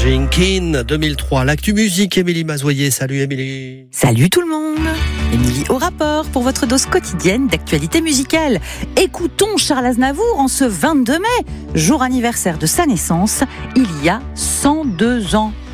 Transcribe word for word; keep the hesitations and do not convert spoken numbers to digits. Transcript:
Changing Kin deux mille trois. L'actu musique, Émilie Mazoyer. Salut Émilie. Salut tout le monde. Émilie au rapport pour votre dose quotidienne d'actualité musicale. Écoutons Charles Aznavour en ce vingt-deux mai, jour anniversaire de sa naissance, il y a cent deux ans.